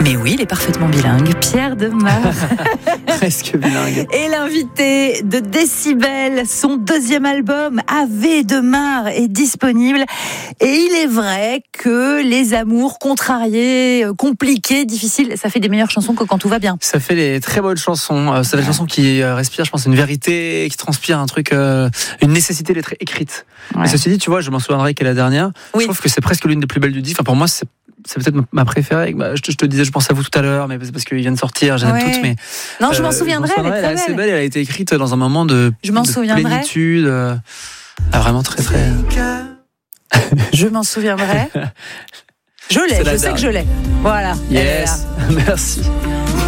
Mais oui, il est parfaitement bilingue. Pierre Demar. Presque bilingue. Et l'invité de Décibel, son deuxième album, Ave Demar, est disponible. Et il est vrai que les amours contrariés, compliqués, difficiles, ça fait des meilleures chansons que quand tout va bien. Ça fait des très bonnes chansons. C'est des chansons qui respirent, je pense, une vérité, qui transpire un truc, une nécessité d'être écrite. Ouais. Mais ceci dit, tu vois, Je m'en souviendrai qu'est la dernière. Oui. Je trouve que c'est presque l'une des plus belles du disque. Enfin, pour moi, c'est peut-être ma préférée. Je te disais, je pense à vous tout à l'heure, mais c'est parce qu'il vient de sortir, j'aime toutes. Mais non, je m'en souviendrai. Elle est assez belle. Elle a été écrite dans un moment de plénitude. Vraiment très très. Je m'en souviendrai. Je l'ai. Je sais que je l'ai. Voilà. Yes. Merci.